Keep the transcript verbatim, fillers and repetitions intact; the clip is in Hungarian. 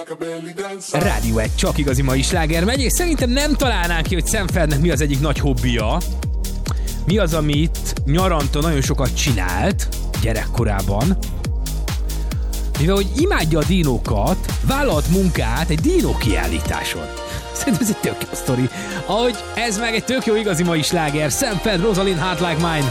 Rádió egy csak igazi mai sláger megy, és szerintem nem találnánk ki, hogy Sam Feldnek mi az egyik nagy hobbija. Mi az, amit nyaranta nagyon sokat csinált gyerekkorában. Mivel, hogy imádja a dinókat, vállalt munkát egy dinó kiállításon. Szerintem ez egy tök jó sztori. Ahogy ez meg egy tök jó igazi mai sláger. Sam Feld, Rosalind Heart Like Mine.